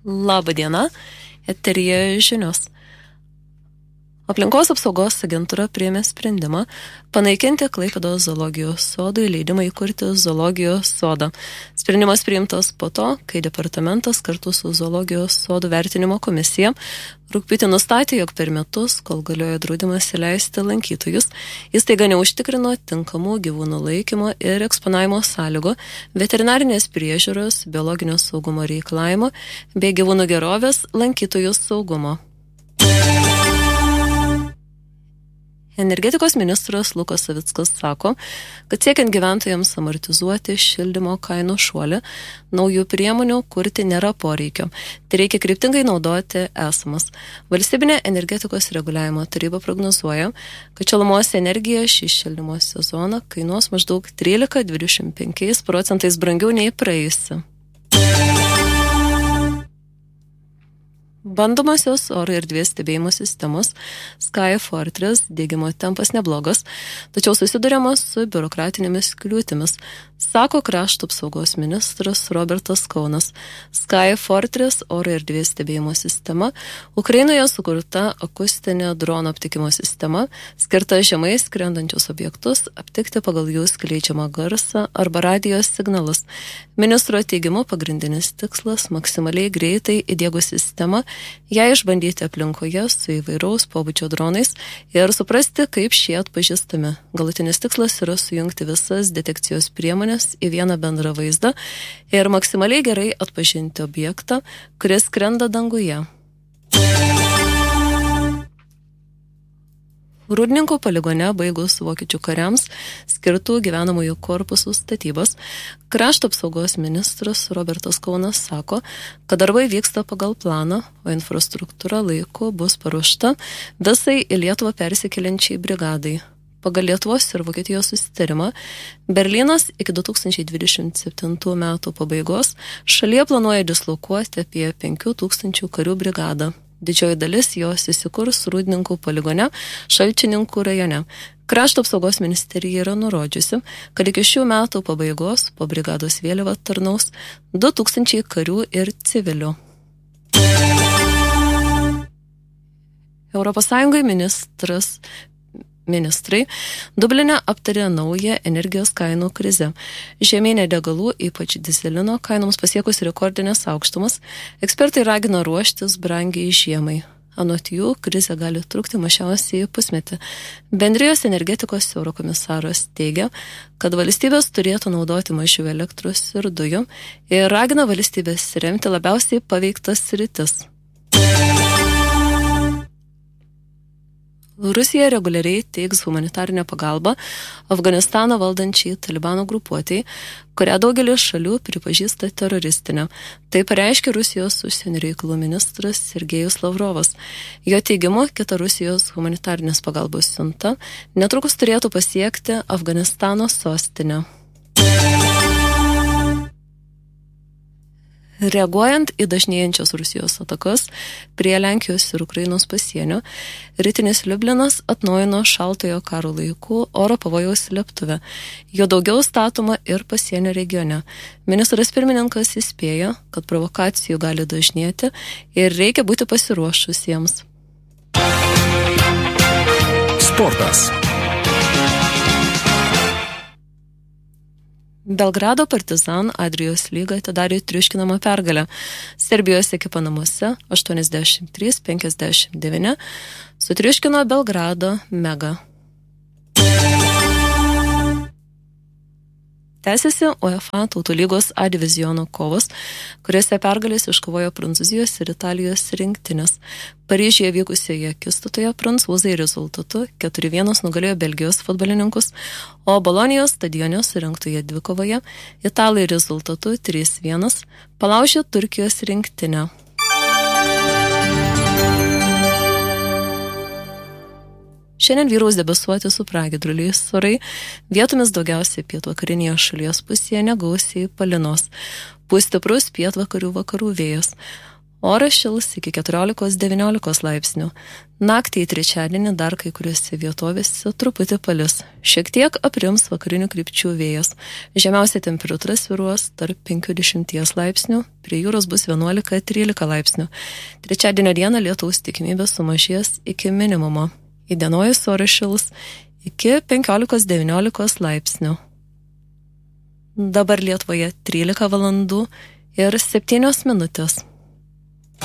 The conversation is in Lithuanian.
Labą dieną, eteryje žinios. Aplinkos apsaugos agentūra priėmė sprendimą panaikinti Klaipėdos zoologijos sodui leidimą įkurti zoologijos sodą. Sprendimas priimtas po to, kai departamentas kartu su zoologijos sodų vertinimo komisija rugpjūtį nustatė, jog per metus, kol galiojo draudimas įleisti lankytojus, įstaiga neužtikrino tinkamų gyvūnų laikymo ir eksponavimo sąlygų, veterinarinės priežiūros, biologinio saugumo reikalavimo bei gyvūnų gerovės lankytojų saugumo. Energetikos ministras Lukas Savickas sako, kad siekiant gyventojams amortizuoti šildymo kainų šuolį, naujų priemonių kurti nėra poreikio. Tai reikia kryptingai naudoti esamas. Valstybinė energetikos reguliavimo taryba prognozuoja, kad šilumos energija šį šildymo sezoną kainuos maždaug 13–25% brangiau nei praėjusi. Bandomosios oro erdvės stebėjimo sistemos Sky Fortress diegimo tempas neblogas, tačiau susiduriama su biurokratinėmis kliūtimis, sako krašto apsaugos ministras Robertas Kaunas. Sky Fortress oro erdvės stebėjimo sistema Ukrainoje sukurta akustinė drono aptikimo sistema, skirta žemai skrendančius objektus aptikti pagal jų skleidžiamą garsą arba radijos signalus. Ministro teigimu pagrindinis tikslas maksimaliai greitai įdiegus sistemą, ją išbandyti aplinkoje su įvairaus pobūdžio dronais ir suprasti, kaip šie atpažįstami. Galutinis tikslas yra sujungti visas detekcijos priemonės į vieną bendrą vaizdą ir maksimaliai gerai atpažinti objektą, kuris skrenda danguje. Rūdninkų poligone baigus vokiečių kariams skirtų gyvenamųjų korpusų statybos, krašto apsaugos ministras Robertas Kaunas sako, kad darbai vyksta pagal planą, o infrastruktūra laiku bus paruošta visai į Lietuvą persikeliančiai brigadai. Pagal Lietuvos ir Vokietijos susitarimą, Berlynas iki 2027 metų pabaigos šalyje planuoja dislokuoti apie 5000 karių brigadą. Didžioji dalis jos įsikurs Rūdninkų poligone Šalčininkų rajone. Krašto apsaugos ministerija yra nurodžiusi, kad iki šių metų pabaigos po brigados vėliava tarnaus 2000 karių ir civilių. ES ministrai Dubline aptarė naują energijos kainų krizę. Žemynė degalų, ypač dizelino, kainoms pasiekus rekordinės aukštumas, ekspertai ragino ruoštis brangiai žiemai. Anot jų, krizė gali trukti mažiausiai pusmetį. Bendrijos energetikos eurokomisaras teigia, kad valstybės turėtų naudoti mažiau elektros ir dujų ir ragina valstybės remti labiausiai paveiktas sritis. Rusija reguliariai teiks humanitarinę pagalbą Afganistaną valdančiai Talibano grupuotei, kurią daugelis šalių pripažįsta teroristinę. Tai pareiškė Rusijos užsienio reikalų ministras Sergejus Lavrovas. Jo teigimu, kita Rusijos humanitarinės pagalbos siunta netrukus turėtų pasiekti Afganistano sostinę. Reaguojant į dažnėjančias Rusijos atakas prie Lenkijos ir Ukrainos pasienio, rytinis Liublinas atnaujino šaltojo karo laikų oro pavojaus slėptuvę. Jo daugiau statoma ir pasienio regione. Ministras pirmininkas įspėjo, kad provokacijų gali dažnėti ir reikia būti pasiruošusiems. Sportas. Belgrado Partizan Adrijos lyga atidarė triuškinamą pergalę. Serbijos ekipa namuose 83-59 sutriuškino Belgrado Mega. Tęsiasi UEFA Tautų lygos A diviziono kovos, kuriuose pergalės iškovojo Prancūzijos ir Italijos rinktinės. Paryžiuje vykusioje akistatoje prancūzai rezultatu 4-1 nugalėjo Belgijos futbolininkus, o Bolonijos stadione surengtoje dvikovoje italai rezultatu 3-1 palaužė Turkijos rinktinę. Šiandien vyraus debesuoti su pragiedruliais orai, vietomis daugiausiai pietvakarinėje šalies pusėje negausiai palynos. Pūs stiprus pietvakarių vakarų vėjas, Oras šils iki 14-19 laipsnių. Naktį į trečiadienį dar kai kuriuose vietovėse truputį palis. Šiek tiek aprims vakarinių krypčių vėjas. Žemiausia temperatūra svyruos tarp 50 laipsnių, prie jūros bus 11-13 laipsnių. Trečiadienio dieną lietaus tikimybė sumažės iki minimumo. Įdienojus oras šils iki 15-19 laipsnių. Dabar Lietuvoje 13 valandų ir 7 minutės.